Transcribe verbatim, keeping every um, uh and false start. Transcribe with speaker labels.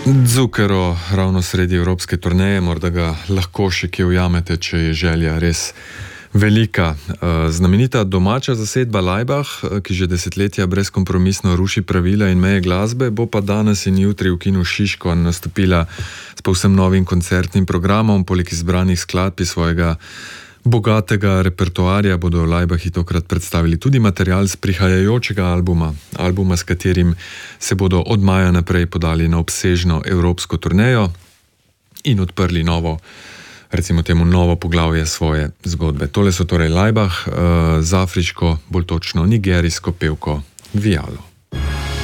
Speaker 1: Zucchero ravno sredi evropske turneje, morda ga lahko še kje ujamete, če je želja res velika. Znamenita domača zasedba Laibach, ki že desetletja brezkompromisno ruši pravila in meje glasbe, bo pa danes in jutri v kinu Šiško nastopila s povsem novim koncertnim programom. Poleg izbranih skladb iz svojega bogatega repertoarja bodo Laibachi tokrat predstavili tudi material z prihajajočega albuma, albuma, s katerim se bodo od maja naprej podali na obsežno evropsko turnejo in odprli novo, recimo temu novo poglavje svoje zgodbe. Tole so torej Laibach z afriško, bolj točno nigerijsko pevko Vialo.